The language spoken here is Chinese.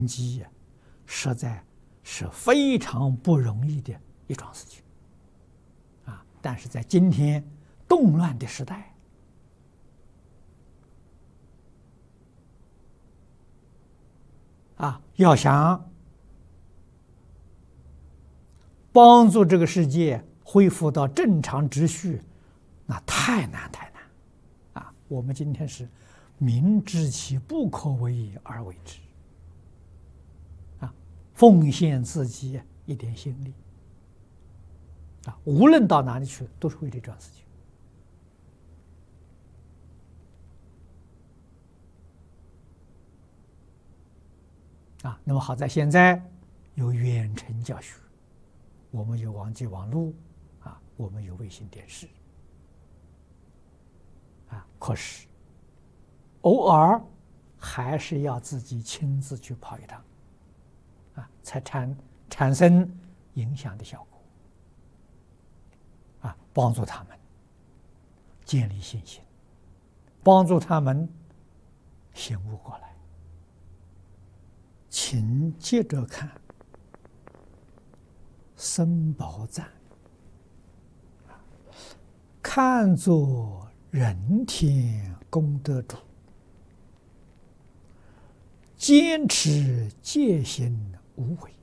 机实在是非常不容易的一桩事情啊！但是在今天动乱的时代啊，要想帮助这个世界恢复到正常秩序，那太难啊！我们今天是明知其不可为而为之啊，奉献自己一点心力啊，无论到哪里去，都是为这桩事情啊。那么好在现在有远程教学，我们有网际网络啊，我们有卫星电视啊，可是偶尔还是要自己亲自去跑一趟啊，才产生影响的效果啊，帮助他们建立信心，帮助他们醒悟过来。请接着看僧宝赞，看作人天功德主，坚持戒心无为。